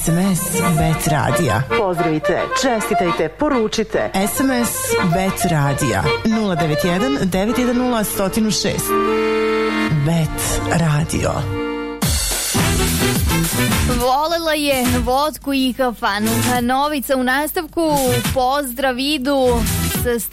SMS Bet Radija. Pozdravite, čestitajte, poručite. SMS Bet Radija 091 910 106. Bet Radio. Volela je vodku i kafanu. Novica u nastavku. Pozdrav idu sa